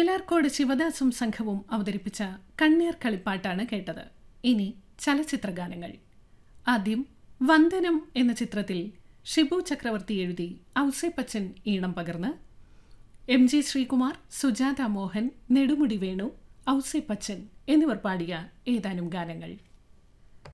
ചേലാർക്കോട് ശിവദാസും സംഘവും അവതരിപ്പിച്ച കണ്ണീർ കളിപ്പാട്ടാണ് കേട്ടത്. ഇനി ചലച്ചിത്രഗാനങ്ങൾ. ആദ്യം വന്ദനം എന്ന ചിത്രത്തിൽ ഷിബു ചക്രവർത്തി എഴുതി ഔസേപ്പച്ചൻ ഈണം പകർന്ന് MG ശ്രീകുമാർ, സുജാത മോഹൻ, നെടുമുടി വേണു, ഔസേപ്പച്ചൻ എന്നിവർ പാടിയ ഏതാനും ഗാനങ്ങൾ.